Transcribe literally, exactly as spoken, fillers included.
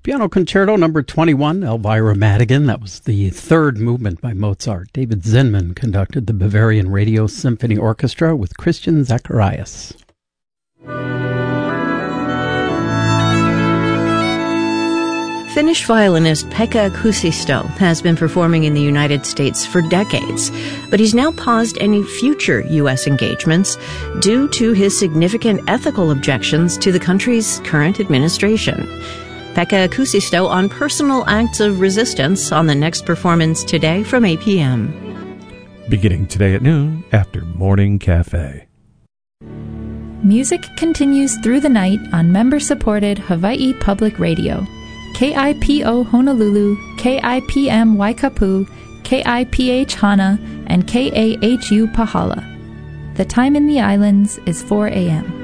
Piano Concerto number twenty-one, Elvira Madigan. That was the third movement by Mozart. David Zinman conducted the Bavarian Radio Symphony Orchestra with Christian Zacharias. Finnish violinist Pekka Kuusisto has been performing in the United States for decades, but he's now paused any future U S engagements due to his significant ethical objections to the country's current administration. Pekka Kuusisto on personal acts of resistance on the next performance today from eight p.m. Beginning today at noon after Morning Cafe. Music continues through the night on member-supported Hawaii Public Radio. K I P O Honolulu, K I P M Waikapu, K I P H Hana, and K A H U Pahala. The time in the islands is four a.m.